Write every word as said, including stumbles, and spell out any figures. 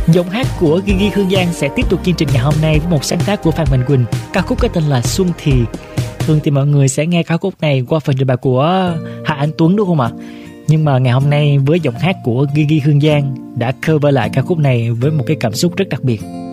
Giọng hát của Gigi Hương Giang sẽ tiếp tục chương trình ngày hôm nay với một sáng tác của Phan Mạnh Quỳnh, ca khúc có tên là Xuân Thì. Thường thì mọi người sẽ nghe ca khúc này qua phần trình bày của Hà Anh Tuấn đúng không ạ? Nhưng mà ngày hôm nay với giọng hát của Gigi Hương Giang đã cover lại ca khúc này với một cái cảm xúc rất đặc biệt.